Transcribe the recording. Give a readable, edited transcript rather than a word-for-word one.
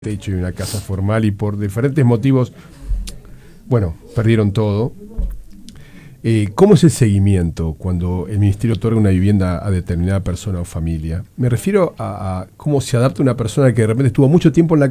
techo y una casa formal y por diferentes motivos, bueno, perdieron todo. ¿Cómo es el seguimiento cuando el Ministerio otorga una vivienda a determinada persona o familia? Me refiero a cómo se adapta una persona que de repente estuvo mucho tiempo en la